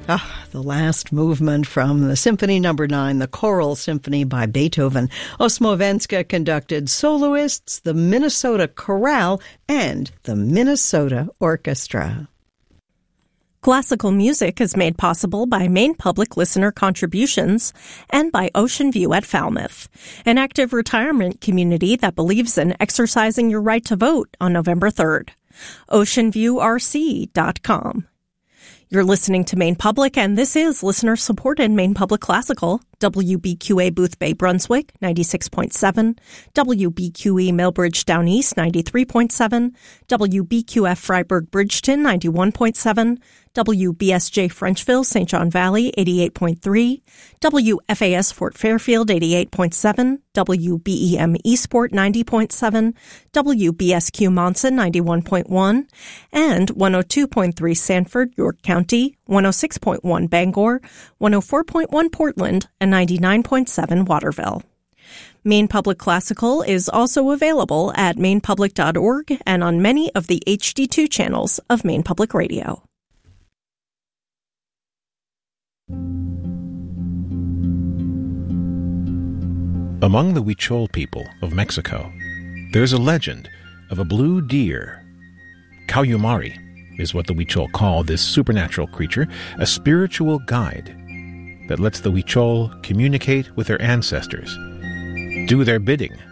The last movement from the Symphony No. 9, the Choral Symphony by Beethoven. Osmovenska conducted soloists, the Minnesota Chorale, and the Minnesota Orchestra. Classical music is made possible by Maine Public listener contributions and by Ocean View at Falmouth, an active retirement community that believes in exercising your right to vote on November 3rd. OceanViewRC.com. You're listening to Maine Public, and this is listener-supported Maine Public Classical, WBQA Boothbay Brunswick, 96.7, WBQE Millbridge Down East, 93.7, WBQF Freiburg Bridgeton, 91.7, WBSJ Frenchville, St. John Valley, 88.3, WFAS Fort Fairfield, 88.7, WBEM Eastport, 90.7, WBSQ Monson, 91.1, and 102.3 Sanford, York County, 106.1 Bangor, 104.1 Portland, and 99.7 Waterville. Maine Public Classical is also available at mainepublic.org and on many of the HD2 channels of Maine Public Radio. Among the Huichol people of Mexico, there's a legend of a blue deer. Cayumari is what the Huichol call this supernatural creature, a spiritual guide that lets the Huichol communicate with their ancestors, do their bidding